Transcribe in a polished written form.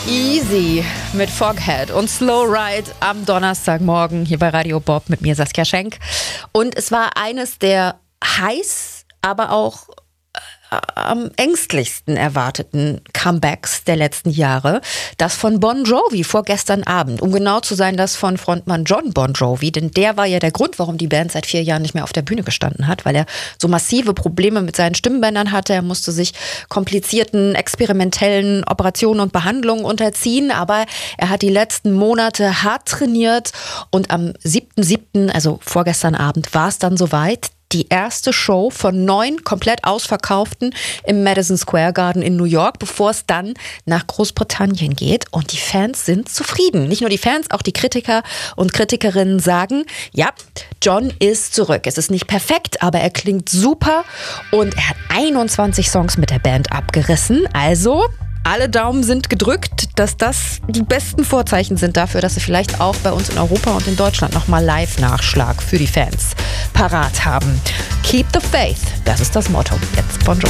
Easy mit Foghat und Slow Ride am Donnerstagmorgen hier bei Radio Bob mit mir Saskia Schenk. Und es war eines der heiß, aber auch am ängstlichsten erwarteten Comebacks der letzten Jahre. Das von Bon Jovi vorgestern Abend. Um genau zu sein, das von Frontmann Jon Bon Jovi. Denn der war ja der Grund, warum die Band seit 4 Jahren nicht mehr auf der Bühne gestanden hat. Weil er so massive Probleme mit seinen Stimmbändern hatte. Er musste sich komplizierten, experimentellen Operationen und Behandlungen unterziehen. Aber er hat die letzten Monate hart trainiert. Und am 7.7., also vorgestern Abend, war es dann soweit. Die erste Show von 9 komplett ausverkauften im Madison Square Garden in New York, bevor es dann nach Großbritannien geht. Und die Fans sind zufrieden. Nicht nur die Fans, auch die Kritiker und Kritikerinnen sagen, ja, Jon ist zurück. Es ist nicht perfekt, aber er klingt super. Und er hat 21 Songs mit der Band abgerissen. Also alle Daumen sind gedrückt, dass das die besten Vorzeichen sind dafür, dass sie vielleicht auch bei uns in Europa und in Deutschland nochmal Live-Nachschlag für die Fans parat haben. Keep the faith, das ist das Motto. Jetzt Bon Jovi.